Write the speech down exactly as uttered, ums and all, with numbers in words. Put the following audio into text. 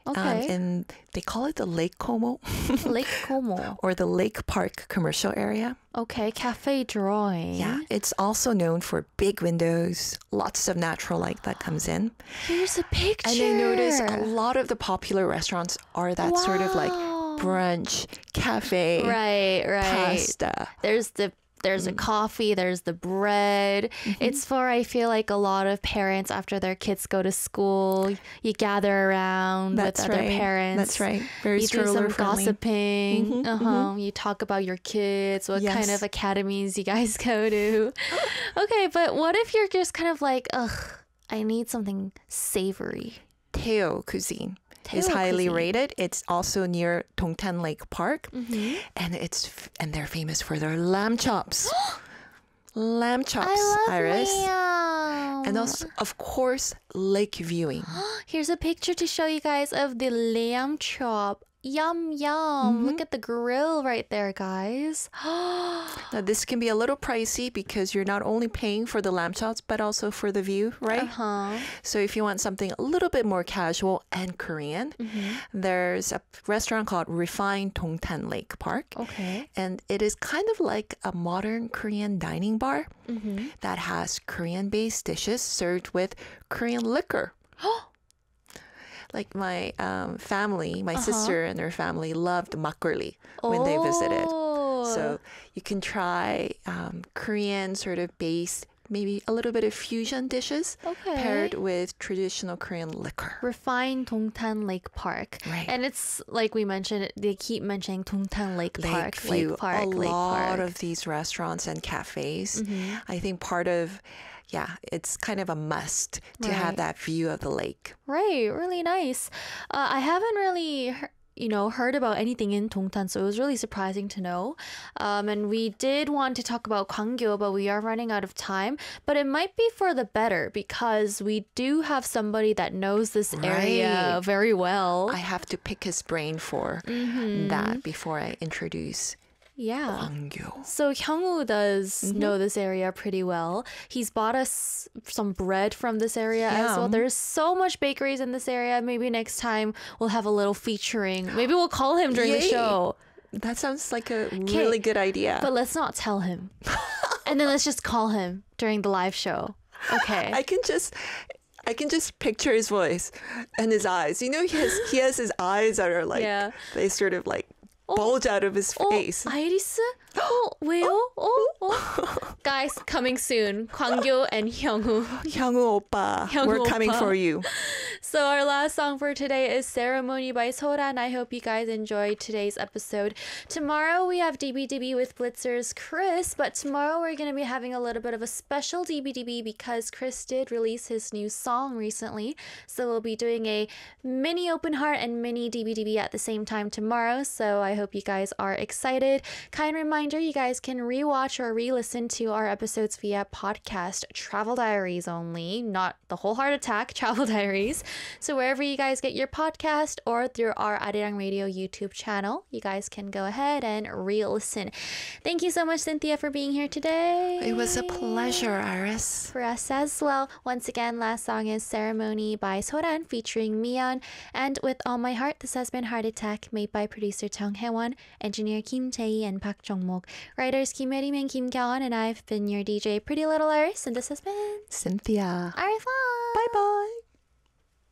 Um, Okay. and they call it the Lake Como Lake Como. or the Lake Park commercial area. Okay, cafe drawing. Yeah, it's also known for big windows, lots of natural light that comes in. Here's a picture. And I notice a lot of the popular restaurants are that sort of like Wow. brunch, cafe, Right, right. pasta. There's the there's a coffee, there's the bread. It's for, I feel like, a lot of parents after their kids go to school. You gather around That's with other right. parents. That's right. Very You do some stroller friendly. gossiping. Mhm, uh-huh. You talk about your kids, what kind Yes. of academies you guys go to. Okay, but what if you're just kind of like, ugh, I need something savory. Teo cuisine is Teo highly cuisine. rated. It's also near Dongtan Lake Park, Mm-hmm. and it's f- and they're famous for their lamb chops. lamb chops, I love Iris. lamb. And also, of course, lake viewing. Here's a picture to show you guys of the lamb chop. Yum, yum. Look at the grill right there, guys. Now, this can be a little pricey because you're not only paying for the lamb chops, but also for the view, right? Uh-huh. So if you want something a little bit more casual and Korean, there's a restaurant called Refined Dongtan Lake Park. Okay. And it is kind of like a modern Korean dining bar that has Korean-based dishes served with Korean liquor. Like my um, family, my sister and her family loved makgeolli when they visited. Oh. So you can try um, Korean sort of based, maybe a little bit of fusion dishes Okay. paired with traditional Korean liquor. Refined Dongtan Lake Park. Right. And it's like we mentioned, they keep mentioning Dongtan Lake Park. Lakeview, Lake Park, a Lake lot Park. of these restaurants and cafes. Mm-hmm. I think part of, yeah, it's kind of a must to have Right. that view of the lake. Right, really nice. Uh, I haven't really, he- you know, heard about anything in Dongtan, so it was really surprising to know. Um, and we did want to talk about Gwangyo, but we are running out of time. But it might be for the better because we do have somebody that knows this area Right. very well. I have to pick his brain for Mm-hmm. that before I introduce yeah. Gwangyo. So Hyungwoo does Mm-hmm. know this area pretty well. He's bought us some bread from this area as well. Yum. There's so much bakeries in this area. Maybe next time we'll have a little featuring. Maybe we'll call him during the Yay. show. That sounds like a really good idea. But let's not tell him. And then let's just call him during the live show. Okay. I can just I can just picture his voice and his eyes. You know, he has he has his eyes that are like Yeah. they sort of like bulge out of his 어, face. 아이리스? 어, 왜요? 어, 어. Guys, coming soon. Gwangyo and Hyungwoo. Hyungwoo oppa, Hyungwoo we're coming oppa. for you. So our last song for today is Ceremony by Soran. I hope you guys enjoyed today's episode. Tomorrow we have D B D B with Blitzer's Chris, but tomorrow we're going to be having a little bit of a special D B D B because Chris did release his new song recently. So we'll be doing a mini open heart and mini D B D B at the same time tomorrow. So I hope you guys are excited. Kind reminder, you guys can rewatch or re-listen to our episodes via podcast Travel Diaries only, not the Whole Heart Attack Travel Diaries. So wherever you guys get your podcast or through our Arirang Radio YouTube channel, you guys can go ahead and re-listen. Thank you so much, Cynthia, for being here today. It was a pleasure, Iris. For us as well. Once again, last song is Ceremony by Soran featuring Mion. And with all my heart, this has been Heart Attack, made by producer Chung Haewon, engineer Kim Jae and Park Jong-mok, writers Kim Yerim and Kim Kyeon, and I've been your D J Pretty Little Iris, and this has been Cynthia. Iris. Bye bye.